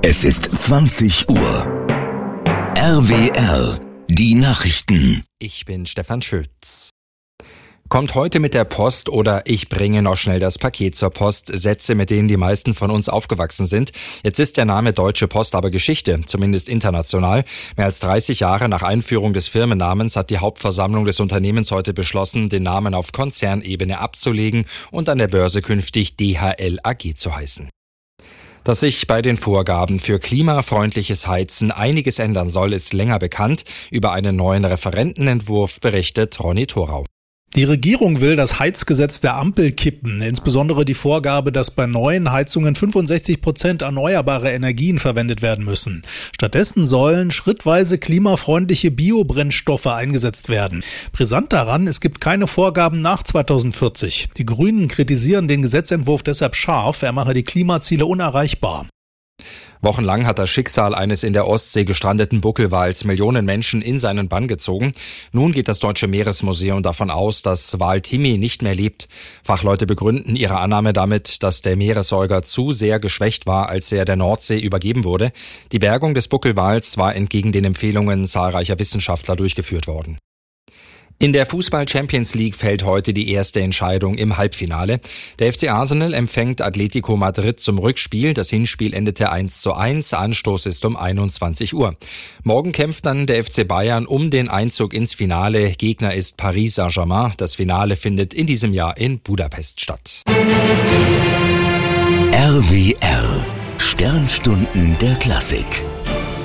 Es ist 20 Uhr. RWR, die Nachrichten. Ich bin Stefan Schütz. Kommt heute mit der Post oder ich bringe noch schnell das Paket zur Post. Sätze, mit denen die meisten von uns aufgewachsen sind. Jetzt ist der Name Deutsche Post aber Geschichte, zumindest international. Mehr als 30 Jahre nach Einführung des Firmennamens hat die Hauptversammlung des Unternehmens heute beschlossen, den Namen auf Konzernebene abzulegen und an der Börse künftig DHL AG zu heißen. Dass sich bei den Vorgaben für klimafreundliches Heizen einiges ändern soll, ist länger bekannt. Über einen neuen Referentenentwurf berichtet Ronny Thorau. Die Regierung will das Heizgesetz der Ampel kippen, insbesondere die Vorgabe, dass bei neuen Heizungen 65% erneuerbare Energien verwendet werden müssen. Stattdessen sollen schrittweise klimafreundliche Biobrennstoffe eingesetzt werden. Brisant daran, es gibt keine Vorgaben nach 2040. Die Grünen kritisieren den Gesetzentwurf deshalb scharf, er mache die Klimaziele unerreichbar. Wochenlang hat das Schicksal eines in der Ostsee gestrandeten Buckelwals Millionen Menschen in seinen Bann gezogen. Nun geht das Deutsche Meeresmuseum davon aus, dass Wal Timmy nicht mehr lebt. Fachleute begründen ihre Annahme damit, dass der Meeressäuger zu sehr geschwächt war, als er der Nordsee übergeben wurde. Die Bergung des Buckelwals war entgegen den Empfehlungen zahlreicher Wissenschaftler durchgeführt worden. In der Fußball-Champions League fällt heute die erste Entscheidung im Halbfinale. Der FC Arsenal empfängt Atletico Madrid zum Rückspiel. Das Hinspiel endete 1:1. Anstoß ist um 21 Uhr. Morgen kämpft dann der FC Bayern um den Einzug ins Finale. Gegner ist Paris Saint-Germain. Das Finale findet in diesem Jahr in Budapest statt. RWR, Sternstunden der Klassik.